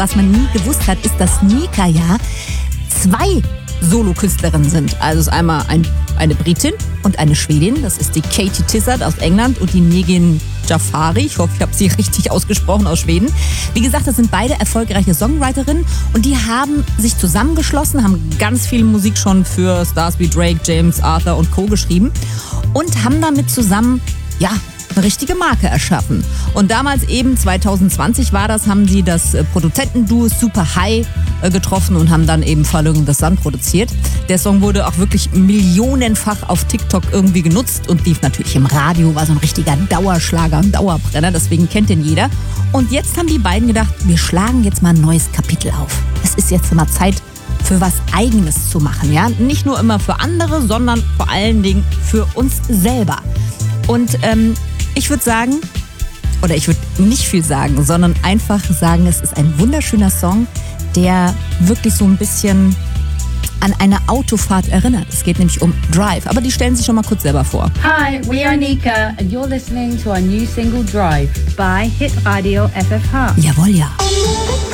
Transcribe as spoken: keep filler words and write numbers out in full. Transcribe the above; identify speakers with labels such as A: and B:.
A: Was man nie gewusst hat, ist, dass Nika ja zwei Solokünstlerinnen sind. Also es ist einmal ein, eine Britin und eine Schwedin. Das ist die Katie Tissard aus England und die Negin Jafari. Ich hoffe, ich habe sie richtig ausgesprochen, aus Schweden. Wie gesagt, das sind beide erfolgreiche Songwriterinnen und die haben sich zusammengeschlossen, haben ganz viel Musik schon für Stars wie Drake, James Arthur und Co. geschrieben und haben damit zusammen, ja, eine richtige Marke erschaffen. Und damals eben, zwanzig zwanzig war das, haben sie das Produzentenduo Super High getroffen und haben dann eben Following in the Sun produziert. Der Song wurde auch wirklich millionenfach auf TikTok irgendwie genutzt und lief natürlich im Radio, war so ein richtiger Dauerschlager und Dauerbrenner, deswegen kennt den jeder. Und jetzt haben die beiden gedacht, wir schlagen jetzt mal ein neues Kapitel auf. Es ist jetzt mal Zeit für was Eigenes zu machen, ja? Nicht nur immer für andere, sondern vor allen Dingen für uns selber. Und ähm, ich würde sagen, oder ich würde nicht viel sagen, sondern einfach sagen, es ist ein wunderschöner Song, der wirklich so ein bisschen an eine Autofahrt erinnert. Es geht nämlich um Drive, aber die stellen sich schon mal kurz selber vor.
B: Hi, we are Nika and you're listening to our new single Drive by Hit Radio F F H.
A: Jawohl, ja.